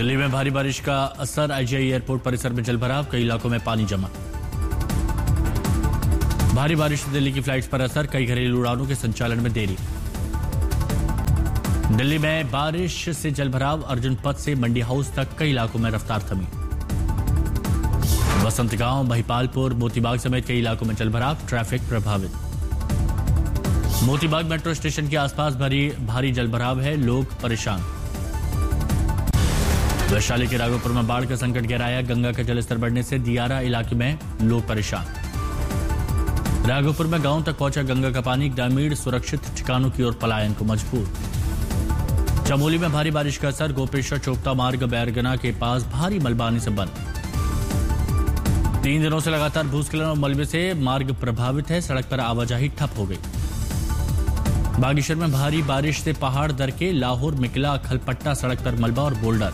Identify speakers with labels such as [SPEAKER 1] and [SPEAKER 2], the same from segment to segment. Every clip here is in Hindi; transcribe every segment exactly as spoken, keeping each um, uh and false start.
[SPEAKER 1] दिल्ली में भारी बारिश का असर, आईजीआई एयरपोर्ट परिसर में जलभराव, कई इलाकों में पानी जमा। भारी बारिश से दिल्ली की फ्लाइट्स पर असर, कई घरेलू उड़ानों के संचालन में देरी। दिल्ली में बारिश से जलभराव, अर्जुन पथ से मंडी हाउस तक कई इलाकों में रफ्तार थमी। बसंत गांव, महिपालपुर, मोतीबाग समेत कई इलाकों में जलभराव, ट्रैफिक प्रभावित। मोतीबाग मेट्रो स्टेशन के आसपास भारी भारी जलभराव है, लोग परेशान। वैशाली के राघोपुर में बाढ़ का संकट गहराया, गंगा का जलस्तर बढ़ने से दियारा इलाके में लोग परेशान। राघोपुर में गांव तक पहुंचा गंगा का पानी, ग्रामीण सुरक्षित ठिकानों की ओर पलायन को मजबूर। चमोली में भारी बारिश का असर, गोपेश्वर चोपता मार्ग बैरगना के पास भारी मलबा आने से बंद। तीन दिनों से लगातार भूस्खलन और मलबे से मार्ग प्रभावित है, सड़क पर आवाजाही ठप हो गई। बागेश्वर में भारी बारिश से पहाड़ दर के लाहौर मिकला खलपट्टा सड़क पर मलबा और बोल्डर।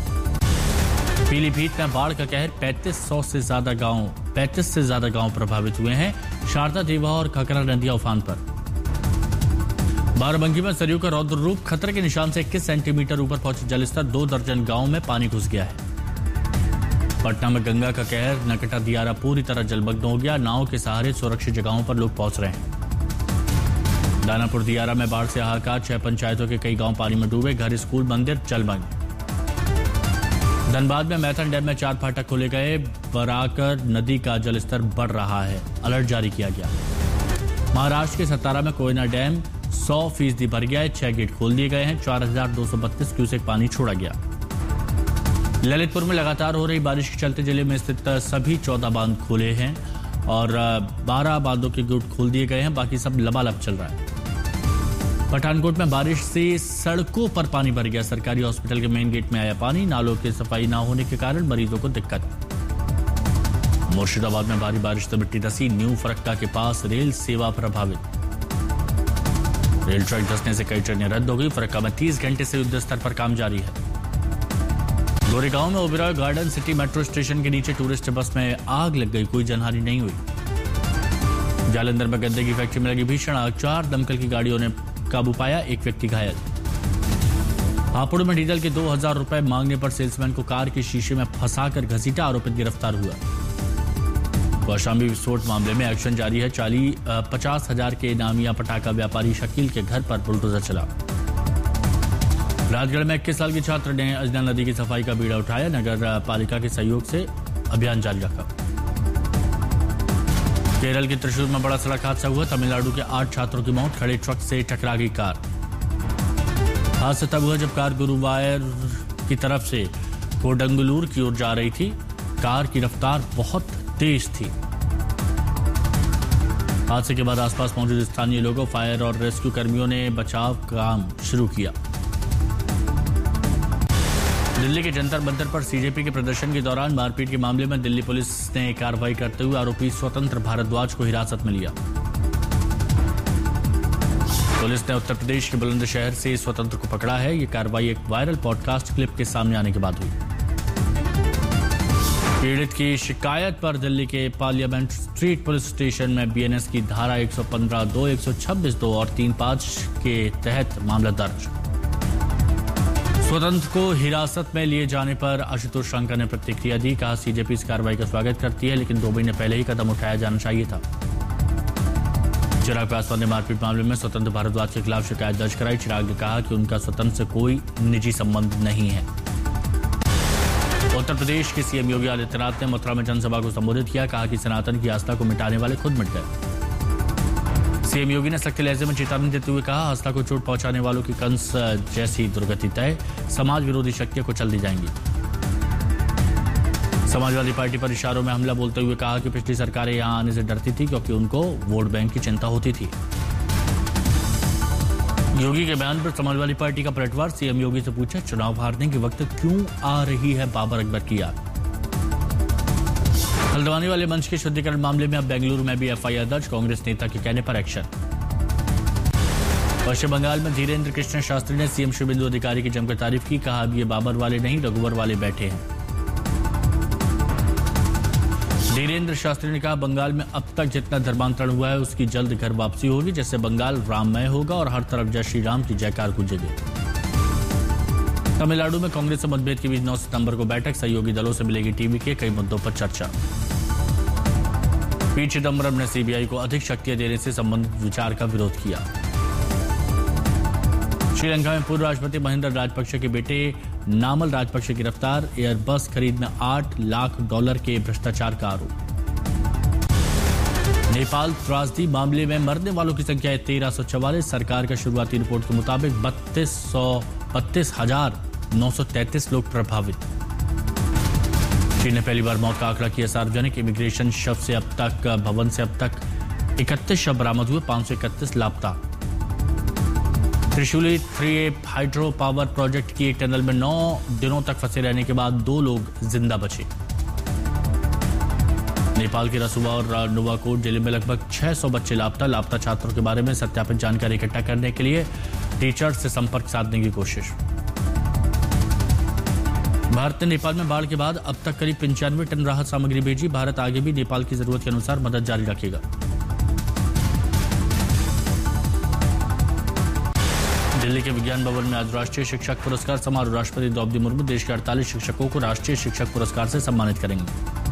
[SPEAKER 1] पीलीभीत में बाढ़ का कहर, पैंतीस सौ से ज्यादा गांव पैंतीस से ज्यादा गांव प्रभावित हुए हैं। शारदा, देवा और खकरा नदियां उफान पर। बाराबंकी में सरयू का रौद्र रूप, खतरे के निशान से इक्कीस सेंटीमीटर ऊपर पहुंचे जलस्तर, दो दर्जन गांव में पानी घुस गया है। पटना में गंगा का कहर, नकटा दियारा पूरी तरह जलमग्न हो गया, नाव के सहारे सुरक्षित जगहों पर लोग पहुंच रहे हैं। दानापुर दियारा में बाढ़ से हाहाकार, छह पंचायतों के कई गांव पानी में डूबे, घर, स्कूल, मंदिर जलमग्न। धनबाद में मैथन डैम में चार फाटक खोले गए, बराकर नदी का जलस्तर बढ़ रहा है, अलर्ट जारी किया गया। महाराष्ट्र के सतारा में कोयना डैम सौ फीसदी भर गया है, छह गेट खोल दिए गए हैं, चार हजार दो सौ बत्तीस क्यूसेक पानी छोड़ा गया। ललितपुर में लगातार हो रही बारिश के चलते जिले में स्थित सभी चौदह बांध खोले हैं और बारह बांधों के गेट खोल दिए गए हैं, बाकी सब लबालब चल रहा है। पठानकोट में बारिश से सड़कों पर पानी भर गया, सरकारी हॉस्पिटल के मेन गेट में आया पानी, नालों की सफाई न होने के कारण मरीजों को दिक्कत। मुर्शिदाबाद में भारी बारिश से मिट्टी धसी, न्यू फरक्का के पास रेल सेवा प्रभावित। रेल ट्रैक धंसने से कई ट्रेनें रद्द हो गई, फरक्का में तीस घंटे से युद्ध स्तर पर काम जारी है। गोरेगांव में Oberoi garden city metro station के नीचे टूरिस्ट बस में आग लग गई, कोई जनहानि नहीं हुई। जालंधर में गन्ने की फैक्ट्री में लगी भीषण आग, चार दमकल की गाड़ियों ने काबू पाया, एक व्यक्ति घायल। हापुड़ में डीजल के दो हजार रुपए मांगने पर सेल्समैन को कार के शीशे में फंसाकर घसीटा, आरोपित गिरफ्तार हुआ। कौशाम्बी विस्फोट मामले में एक्शन जारी है, चालीस पचास हजार के नामिया पटाखा व्यापारी शकील के घर पर बुलडोजर चला। राजगढ़ में इक्कीस साल की छात्र ने अजना नदी की सफाई का बीड़ा उठाया, नगर पालिका के सहयोग से अभियान जारी रखा। केरल के त्रिशूर में बड़ा सड़क हादसा हुआ, तमिलनाडु के आठ छात्रों की मौत, खड़े ट्रक से टकरा गई कार। हादसा तब हुआ जब कार गुरुवायूर की तरफ से कोडंगलूर की ओर जा रही थी, कार की रफ्तार बहुत तेज थी। हादसे के बाद आसपास मौजूद स्थानीय लोगों, फायर और रेस्क्यू कर्मियों ने बचाव काम शुरू किया। दिल्ली के जंतर मंतर पर सीजेपी के प्रदर्शन के दौरान मारपीट के मामले में दिल्ली पुलिस ने कार्रवाई करते हुए आरोपी स्वतंत्र भारद्वाज को हिरासत में लिया। पुलिस ने उत्तर प्रदेश के बुलंदशहर से स्वतंत्र को पकड़ा है। यह कार्रवाई एक वायरल पॉडकास्ट क्लिप के सामने आने के बाद हुई। पीड़ित की शिकायत पर दिल्ली के पार्लियामेंट स्ट्रीट पुलिस स्टेशन में बीएनएस की धारा एक सौ पंद्रह दो, एक सौ छब्बीस दो और तीन पाँच के तहत मामला दर्ज। स्वतंत्र को हिरासत में लिए जाने पर आशुतोष शंकर ने प्रतिक्रिया दी, कहा सीजेपी इस कार्रवाई का स्वागत करती है, लेकिन दो महीने पहले ही कदम उठाया जाना चाहिए था। चिराग पासवान ने मारपीट मामले में स्वतंत्र भारद्वाज के खिलाफ शिकायत दर्ज कराई। चिराग ने कहा कि उनका स्वतंत्र से कोई निजी संबंध नहीं है। उत्तर प्रदेश के सीएम योगी आदित्यनाथ ने मथुरा में जनसभा को संबोधित किया, कहा कि सनातन की आस्था को मिटाने वाले खुद मिट गए। सीएम योगी ने सख्त लहजे में चेतावनी देते हुए कहा, आस्था को चोट पहुंचाने वालों की कंस जैसी दुर्गति तय, समाज विरोधी शक्तियां कुचल दी जाएंगी। समाजवादी पार्टी पर इशारों में हमला बोलते हुए कहा कि पिछली सरकारें यहां आने से डरती थी क्योंकि उनको वोट बैंक की चिंता होती थी। योगी के बयान पर समाजवादी पार्टी का पलटवार, सीएम योगी से पूछा, चुनाव हारने के वक्त क्यों आ रही है बाबर अकबर की याद। हल्द्वानी वाले मंच के शुद्धिकरण मामले में अब बेंगलुरु में भी एफआईआर दर्ज, कांग्रेस नेता के कहने पर एक्शन। पश्चिम बंगाल में धीरेन्द्र कृष्ण शास्त्री ने सीएम शुभेंदु अधिकारी की जमकर तारीफ की, कहा अब ये बाबर वाले नहीं रघुवर वाले बैठे हैं। धीरेन्द्र शास्त्री ने कहा, बंगाल में अब तक जितना धर्मांतरण हुआ है उसकी जल्द घर वापसी होगी, जिससे बंगाल राममय होगा और हर तरफ जय श्री राम की जयकार गूंजेगी। तमिलनाडु में कांग्रेस और मतभेद के बीच नौ सितंबर को बैठक, सहयोगी दलों से मिलेगी टीवी के कई मुद्दों पर चर्चा। पी चिदम्बरम ने सीबीआई को अधिक शक्तियां देने से संबंधित विचार का विरोध किया। श्रीलंका में पूर्व राष्ट्रपति महिंदा राजपक्षे के बेटे नामल राजपक्षे गिरफ्तार, एयरबस खरीद में आठ लाख डॉलर के भ्रष्टाचार का आरोप। नेपाल त्रासदी मामले में मरने वालों की संख्या है तेरह सौ चवालीस, सरकार का शुरुआती रिपोर्ट के मुताबिक बत्तीस सौ बत्तीस हजार नौ सौ तैंतीस लोग प्रभावित। चीन ने पहली बार मौत का आंकड़ा किया सार्वजनिक, इमिग्रेशन शव से अब तक भवन से अब तक इकतीस शव बरामद हुए, पांच सौ इकतीस लापता। Trishuli three hydro power project की एक टनल में नौ दिनों तक फंसे रहने के बाद दो लोग जिंदा बचे। नेपाल के रसुवा और नुवाकोट जिले में लगभग छह सौ बच्चे लापता, लापता छात्रों के बारे में सत्यापित जानकारी इकट्ठा करने के लिए टीचर्स से संपर्क साधने की कोशिश। भारत ने नेपाल में बाढ़ के बाद अब तक करीब पंचानवे टन राहत सामग्री भेजी, भारत आगे भी नेपाल की जरूरत के अनुसार मदद जारी रखेगा। दिल्ली के विज्ञान भवन में आज राष्ट्रीय शिक्षक पुरस्कार समारोह, राष्ट्रपति द्रौपदी मुर्मू देश के अड़तालीस शिक्षकों को राष्ट्रीय शिक्षक पुरस्कार से सम्मानित करेंगे।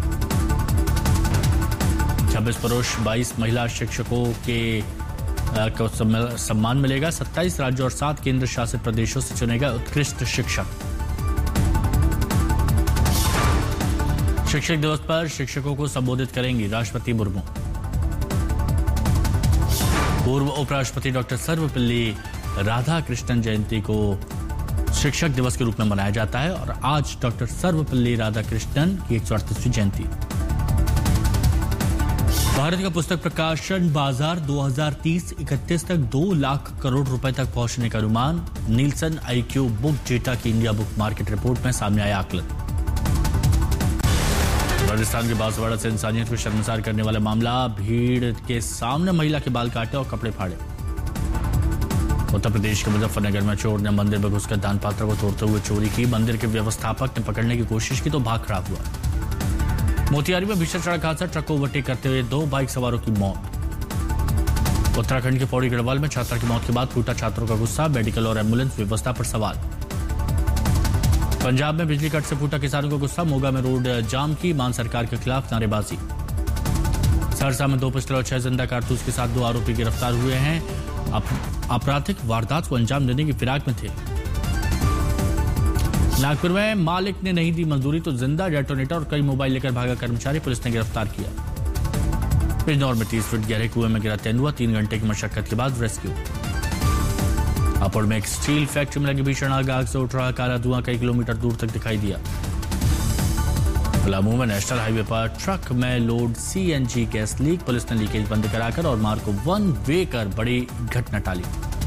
[SPEAKER 1] छब्बीस पुरुष बाईस महिला शिक्षकों के को सम्मान मिलेगा, सत्ताईस राज्यों और सात केंद्र शासित प्रदेशों से चुनेगा उत्कृष्ट शिक्षक। शिक्षक दिवस पर शिक्षकों को संबोधित करेंगी राष्ट्रपति मुर्मू। पूर्व उपराष्ट्रपति डॉक्टर सर्वपल्ली राधाकृष्णन जयंती को शिक्षक दिवस के रूप में मनाया जाता है और आज डॉक्टर सर्वपल्ली राधाकृष्णन की एक सौ अड़तीसवीं जयंती। भारत का पुस्तक प्रकाशन बाजार दो हज़ार तीस इकतीस तक दो लाख करोड़ रुपए तक पहुंचने का अनुमान, नीलसन आईक्यू बुक डेटा की इंडिया बुक मार्केट रिपोर्ट में सामने आया आकलन। राजस्थान के बांसवाड़ा से इंसानियत को शर्मसार करने वाला मामला, भीड़ के सामने महिला के बाल काटे और कपड़े फाड़े। उत्तर प्रदेश के मुजफ्फरनगर में चोर ने मंदिर में घुसकर दान पात्र को तोड़ते हुए चोरी की, मंदिर के व्यवस्थापक ने पकड़ने की कोशिश की तो भाग खड़ा हुआ। मोतिहारी में भीषण सड़क हादसा, ट्रक को ओवरटेक करते हुए दो बाइक सवारों की मौत। उत्तराखंड के पौड़ी गढ़वाल में छात्रा की मौत के बाद फूटा छात्रों का गुस्सा, मेडिकल और एम्बुलेंस व्यवस्था पर सवाल। पंजाब में बिजली कट से फूटा किसानों का गुस्सा, मोगा में रोड जाम की, मान सरकार के खिलाफ नारेबाजी। सहरसा में दो पिस्टल और छह जिंदा कारतूस के साथ दो आरोपी गिरफ्तार हुए हैं, आपराधिक वारदात को अंजाम देने की फिराक में थे। नागपुर में मालिक ने नहीं दी मजदूरी तो जिंदा डेटोनेटर और कई मोबाइल लेकर भागा कर्मचारी, पुलिस ने गिरफ्तार किया। बिजनौर में तीस फीट गहरे कुएं में गिरा तेंदुआ, तीन घंटे की मशक्कत के बाद रेस्क्यू। हापुड़ में एक स्टील फैक्ट्री में लगी भीषण आग, आग से उठ रहा काला धुआं कई किलोमीटर दूर तक दिखाई दिया। पलामू में नेशनल हाईवे पर ट्रक में load CNG gas leak, police ने लीकेज बंद कराकर और मार्ग को वन वे कर बड़ी घटना टाली।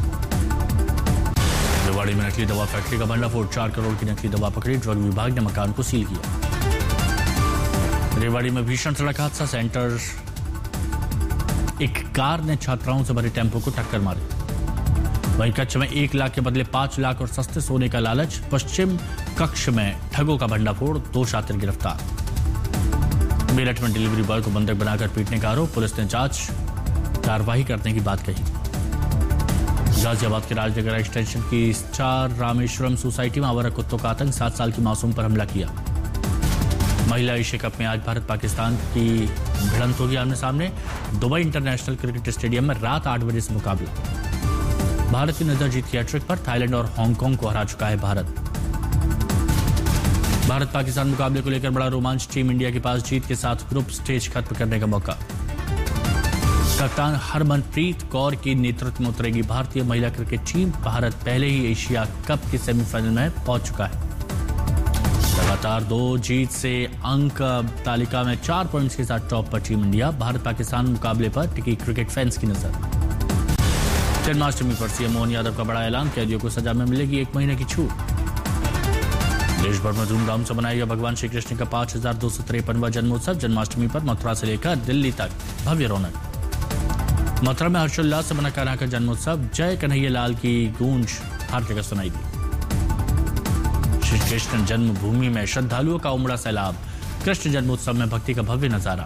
[SPEAKER 1] रेवाड़ी में नकली दवा फैक्ट्री का भंडाफोड़, चार करोड़ की नकली दवा पकड़ी, ड्रग विभाग ने मकान को सील किया। रेवाड़ी में भीषण सड़क हादसा, सेंटर एक कार ने छात्राओं से भरे टेम्पो को टक्कर मारी। वहीं कच्छ में एक लाख के बदले पांच लाख और सस्ते सोने का लालच, पश्चिम कक्ष में ठगों का भंडाफोड़, दो शातिर गिरफ्तार। मेरठ में डिलीवरी बॉय को बंधक बनाकर पीटने का आरोप, पुलिस ने जांच कार्रवाई करने की बात कही। गाजियाबाद के राजनगर एक्सटेंशन की स्टार रामेश्वरम सोसाइटी में आवारा कुत्तों का आतंक, सात साल की मासूम पर हमला किया। महिला एशिया कप में आज भारत पाकिस्तान की भिड़ंत होगी आमने सामने, दुबई इंटरनेशनल क्रिकेट स्टेडियम में रात आठ बजे से मुकाबला। भारत की नजर जीत की हैट्रिक पर, थाईलैंड और हांगकांग को हरा चुका है भारत। भारत पाकिस्तान मुकाबले को लेकर बड़ा रोमांच, टीम इंडिया के पास जीत के साथ ग्रुप स्टेज खत्म करने का मौका। कप्तान हरमनप्रीत कौर की नेतृत्व में उतरेगी भारतीय महिला क्रिकेट टीम, भारत पहले ही एशिया कप के सेमीफाइनल में पहुंच चुका है। लगातार दो जीत से अंक तालिका में चार पॉइंट्स के साथ टॉप पर टीम इंडिया, भारत पाकिस्तान मुकाबले पर टिकी क्रिकेट फैंस की नजर। जन्माष्टमी पर सीएम मोहन यादव का बड़ा ऐलान, कैदियों को सजा में मिलेगी एक महीने की छूट। देश भर में धूमधाम से मनाया गया भगवान श्री कृष्ण का पांच हजार दो सौ तिरपनवां जन्मोत्सव, जन्माष्टमी पर मथुरा से लेकर दिल्ली तक भव्य रौनक। मथुरा में हर्षोल्लास से मना कान्हा का जन्मोत्सव, जय कन्हैया लाल की गूंज हर जगह सुनाई दी। श्री कृष्ण जन्मभूमि में श्रद्धालुओं का उमड़ा सैलाब, कृष्ण जन्मोत्सव में भक्ति का भव्य नजारा।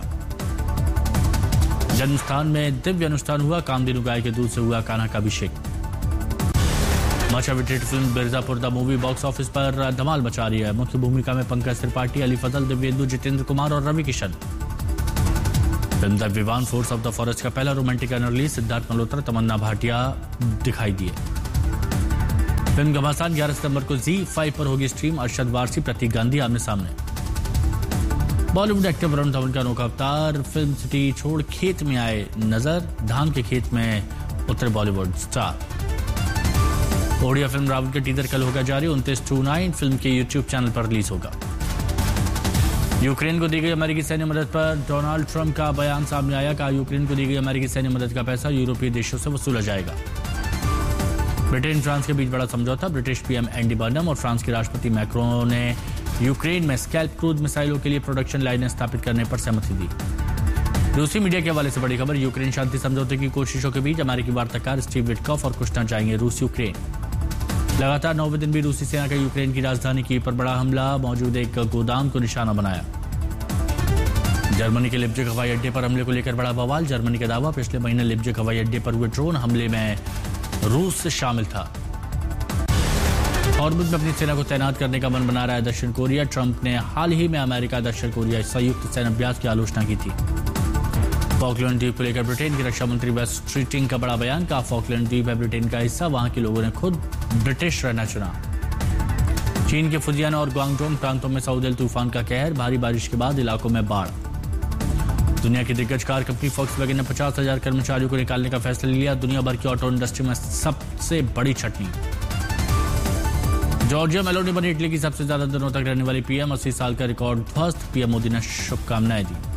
[SPEAKER 1] जन्मस्थान में दिव्य अनुष्ठान हुआ, कामधेनु गाय के दूध से हुआ कान्हा का अभिषेक। Much awaited film Mirzapur the movie box office पर धमाल मचा रही है। मुख्य भूमिका में पंकज त्रिपाठी, अली फजल, दिव्येंदु, जितेंद्र कुमार और Ravi Kishan. Film the Vivaan force of the forest का पहला रोमांटिक रिलीज, सिद्धार्थ मल्होत्रा, तमन्ना भाटिया दिखाई दिए। फिल्म घमासान ग्यारह सितंबर को जी फाइव पर होगी स्ट्रीम। अरशद वारसी, प्रतीक गांधी आमने सामने। बॉलीवुड एक्टर वरुण धवन का अनोखा अवतार, फिल्म सिटी छोड़ खेत में आए नजर, धान के खेत में उतरे बॉलीवुड स्टार। ओडिया फिल्म रावण का टीजर कल होगा जारी, उनतीस टू नाइन फिल्म के यूट्यूब चैनल पर रिलीज होगा। यूक्रेन को दी गई अमेरिकी सैन्य मदद पर डोनाल्ड ट्रंप का बयान सामने आया। कहा, यूक्रेन को दी गई अमेरिकी सैन्य मदद का पैसा यूरोपीय देशों से वसूला जाएगा। ब्रिटेन फ्रांस के बीच बड़ा समझौता, ब्रिटिश पीएम एंडी बर्नम और फ्रांस के राष्ट्रपति मैक्रोन ने यूक्रेन में स्कैल्प क्रूज मिसाइलों के लिए प्रोडक्शन लाइनें स्थापित करने पर सहमति दी। रूसी मीडिया के हवाले से बड़ी खबर, यूक्रेन शांति समझौते की कोशिशों के बीच अमेरिकी वार्ताकार स्टीव विटकॉफ और कुश्ता जाएंगे रूस यूक्रेन। लगातार नौवें दिन भी रूसी सेना का यूक्रेन की राजधानी कीव पर बड़ा हमला, मौजूद एक गोदाम को निशाना बनाया। जर्मनी के लिप्जिग हवाई अड्डे पर हमले को लेकर बड़ा बवाल, जर्मनी का दावा पिछले महीने लिप्जिग हवाई अड्डे पर हुए ड्रोन हमले में रूस शामिल था। हॉर्मुज़ में अपनी सेना को तैनात करने का मन बना रहा है दक्षिण कोरिया। ट्रंप ने हाल ही में अमेरिका दक्षिण कोरिया संयुक्त सैन्य अभ्यास की आलोचना की थी। फॉकलैंड द्वीप को लेकर ब्रिटेन की रक्षा मंत्री वेस्ट स्ट्रीटिंग का बड़ा बयान, कहा फॉकलैंड द्वीप है ब्रिटेन का हिस्सा, वहां के लोगों ने खुद ब्रिटिश रहना चुना। चीन के फुजियान और ग्वांगडोंग प्रांतों में सऊदल तूफान का कहर, भारी बारिश के बाद इलाकों में बाढ़। दुनिया की दिग्गज कार कंपनी फॉक्सवैगन ने पचास हजार कर्मचारियों को निकालने का फैसला लिया। दुनिया भर की ऑटो इंडस्ट्री में सबसे बड़ी छटनी। जॉर्जिया मेलोनी बनी इटली की सबसे ज्यादा दिनों तक रहने वाली पीएम, अस्सी साल का रिकॉर्ड ध्वस्त, पीएम मोदी ने शुभकामनाएं दी।